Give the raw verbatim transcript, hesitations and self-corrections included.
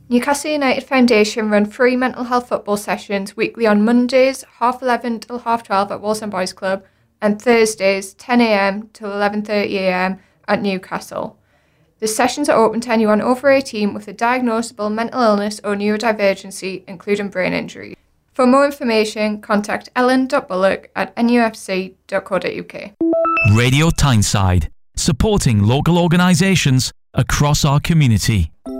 Newcastle United Foundation run free mental health football sessions weekly on Mondays, half eleven till half twelve at Walsall Boys Club, and Thursdays, ten a.m. till eleven thirty a.m. at Newcastle. The sessions are open to anyone over eighteen with a diagnosable mental illness or neurodivergency, including brain injury. For more information, contact ellen dot bullock at n u f c dot co dot u k. Radio Tyneside, supporting local organisations across our community.